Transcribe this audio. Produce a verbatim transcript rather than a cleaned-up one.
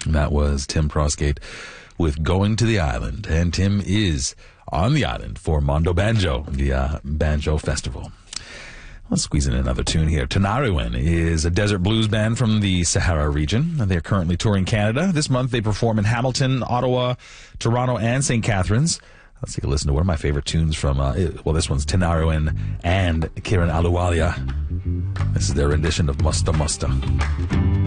That was Tim Prosgate with Going to the Island. And Tim is on the island for Mondo Banjo, the uh, Banjo Festival. Let's squeeze in another tune here. Tinariwen is a desert blues band from the Sahara region. They're currently touring Canada. This month they perform in Hamilton, Ottawa, Toronto, and Saint Catharines. Let's take a listen to one of my favorite tunes from, uh, well, this one's Tinariwen and Kiran Ahluwalia. This is their rendition of Musta Musta.